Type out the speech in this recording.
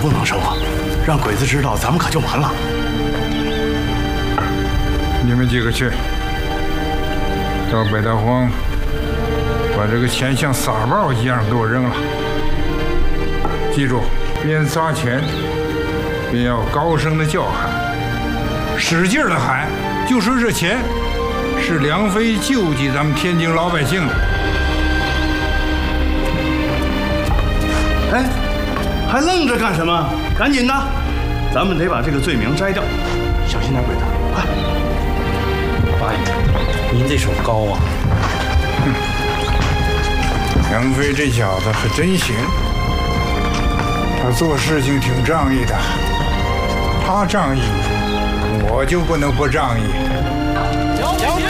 不能收啊！让鬼子知道，咱们可就完了。 你们几个去，到北大荒，把这个钱像撒报一样给我扔了。记住，边撒钱，边要高声的叫喊，使劲的喊，就说这钱是梁飞救济咱们天津老百姓的。 哎，还愣着干什么？赶紧的，咱们得把这个罪名摘掉。小心点，鬼子，快！ 八爷，您这手高啊！ 梁飞这小子可真行，他做事情挺仗义的。他仗义，我就不能不仗义。 小心！